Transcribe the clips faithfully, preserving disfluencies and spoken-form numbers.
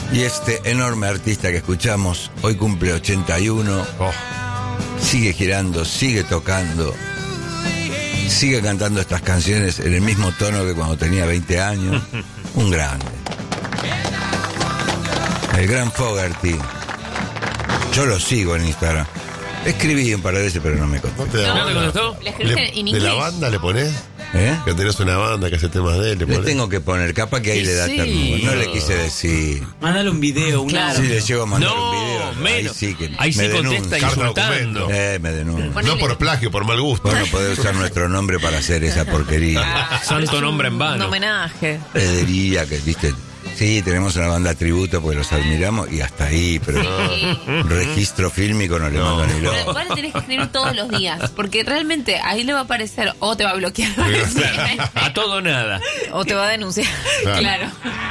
Y este enorme artista que escuchamos hoy cumple ochenta y uno. Oh. Sigue girando, sigue tocando, sigue cantando estas canciones en el mismo tono que cuando tenía veinte años. Un grande. El gran Fogerty. Yo lo sigo en Instagram. Escribí un par de veces, pero no me contestó. ¿No te, ¿No te contestó? ¿Le escribiste en inglés? ¿De la banda le ponés? ¿Eh? Que tenés una banda que hace temas de él. Le, le ponés. tengo que poner, capaz que ahí Sí, le da sí. ternura. No le quise decir. Mándale un video, un Claro. Si le llego a mandar No, un video, menos. ahí sí que Ahí sí me contesta denuncia. insultando. Eh, me denuncia. Ponele. No por plagio, por mal gusto. Vos no podés usar nuestro nombre para hacer esa porquería. Ah, Santo es nombre en un vano. homenaje. Diría que, viste, sí, tenemos una banda tributo porque los admiramos y hasta ahí, pero Sí. un registro fílmico no le mando ni Pero loco. igual tenés que escribir todos los días, porque realmente ahí le va a aparecer o te va a bloquear A todo nada. o te va a denunciar. Claro. Claro.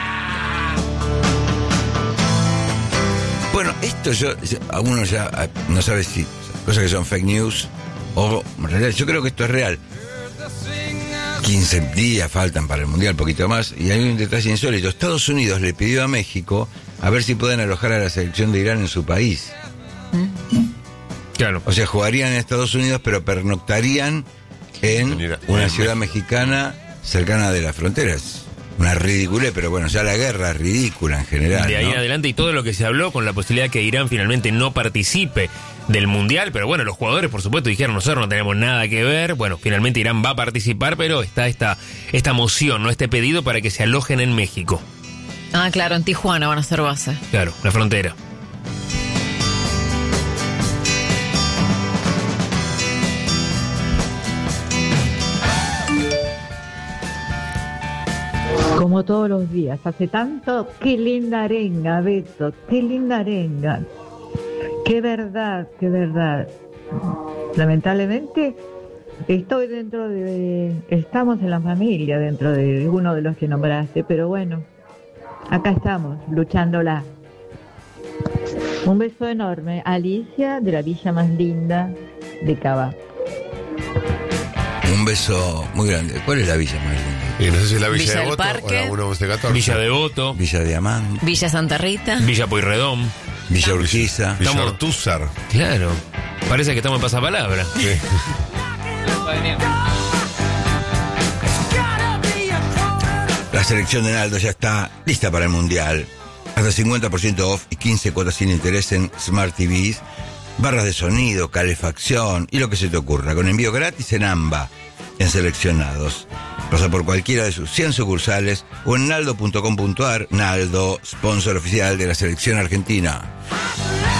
Bueno, esto yo, a uno ya ah, no sabe si cosas que son fake news o en realidad yo creo que esto es real. quince días faltan para el Mundial, poquito más, y hay un detalle insólito. Estados Unidos le pidió a México a ver si pueden alojar a la selección de Irán en su país. Claro. O sea, jugarían en Estados Unidos, pero pernoctarían en En Irán. una En ciudad México. mexicana cercana de las fronteras. Una ridiculez, pero bueno, ya la guerra es ridícula en general, De ahí ¿no? en adelante y todo lo que se habló con la posibilidad que Irán finalmente no participe del Mundial, pero bueno, los jugadores por supuesto dijeron nosotros no tenemos nada que ver, bueno, finalmente Irán va a participar, pero está esta, esta moción, no este pedido para que se alojen en México, Ah, claro, en Tijuana van a hacer base. claro, la frontera. Como todos los días, hace tanto, qué linda arenga, Beto, qué linda arenga. Qué verdad, qué verdad. Lamentablemente, estoy dentro de, estamos en la familia dentro de uno de los que nombraste, pero bueno, acá estamos, luchándola. Un beso enorme, Alicia, de la villa más linda de Cava. Un beso muy grande. ¿Cuál es la villa más linda? Y no sé si es la Villa, Villa de del Voto Parque. o la uno once catorce. Villa Devoto, Villa Diamante, Villa Santa Rita. Villa Pueyrredón, Villa Urquiza. Villa Estamos- Ortúzar. claro, parece que estamos en pasapalabra. Sí. La selección de Naldo ya está lista para el Mundial. Hasta cincuenta por ciento off y quince cuotas sin interés en Smart T Vs, barras de sonido, calefacción y lo que se te ocurra. Con envío gratis en AMBA, en seleccionados. Pasa por cualquiera de sus cien sucursales o en naldo punto com punto ar. Naldo, sponsor oficial de la selección argentina.